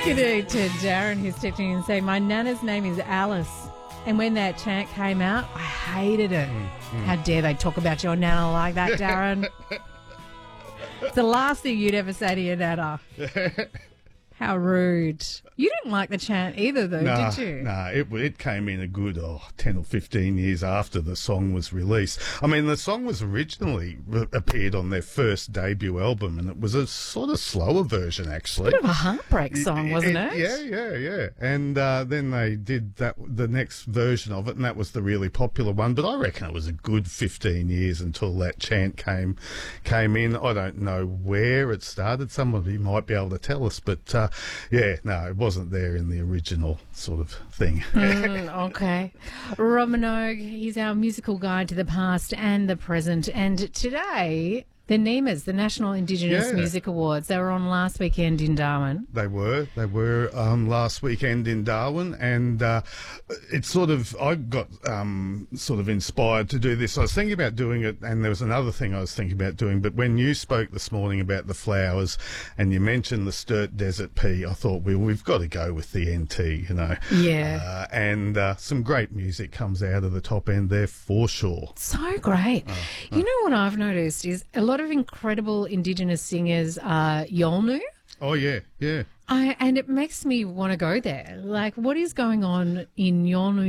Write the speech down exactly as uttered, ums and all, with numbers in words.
Good day to Darren, who's texting and saying, my nana's name is Alice. And when that chant came out, I hated it. Mm, mm. How dare they talk about your nana like that, Darren? It's the last thing you'd ever say to your nana. How rude. You didn't like the chant either, though, nah, did you? No, nah, it, it came in a good oh, ten or fifteen years after the song was released. I mean, the song was originally re- appeared on their first debut album, and it was a sort of slower version, actually. It's a bit of a heartbreak song, wasn't it? it? Yeah, yeah, yeah. And uh, then they did that the next version of it, and that was the really popular one. But I reckon it was a good fifteen years until that chant came came in. I don't know where it started. Somebody might be able to tell us, but uh, yeah, no, it wasn't there in the original sort of thing. mm, okay. Rob Minogue, he's our musical guide to the past and the present. And today, the NEMAs, the National Indigenous Yeah. Music Awards, they were on last weekend in Darwin. They were. They were um, last weekend in Darwin, and uh, it sort of, I got um, sort of inspired to do this. I was thinking about doing it, and there was another thing I was thinking about doing, but when you spoke this morning about the flowers and you mentioned the Sturt Desert Pea, I thought, well, we've got to go with the N T, you know. Yeah. Uh, and uh, some great music comes out of the top end there for sure. So great. Oh, you know what I've noticed is a lot of incredible Indigenous singers are Yolngu. Oh, yeah, yeah. I, and it makes me want to go there. Like, what is going on in Yolngu